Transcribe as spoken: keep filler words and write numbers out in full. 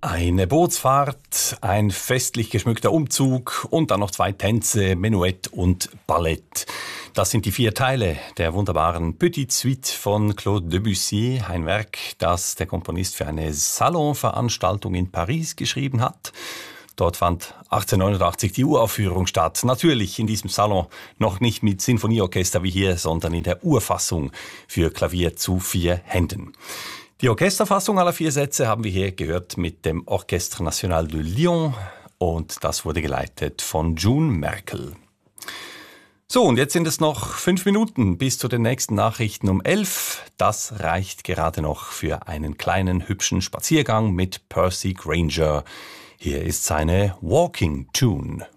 Eine Bootsfahrt, ein festlich geschmückter Umzug und dann noch zwei Tänze, Menuett und Ballett. Das sind die vier Teile der wunderbaren Petite Suite von Claude Debussy, ein Werk, das der Komponist für eine Salonveranstaltung in Paris geschrieben hat. Dort fand achtzehnhundertneunundachtzig die Uraufführung statt. Natürlich in diesem Salon noch nicht mit Sinfonieorchester wie hier, sondern in der Urfassung für Klavier zu vier Händen. Die Orchesterfassung aller vier Sätze haben wir hier gehört mit dem Orchestre National de Lyon und das wurde geleitet von June Merkel. So, und jetzt sind es noch fünf Minuten bis zu den nächsten Nachrichten um elf. Das reicht gerade noch für einen kleinen, hübschen Spaziergang mit Percy Grainger. Hier ist seine Walking Tune.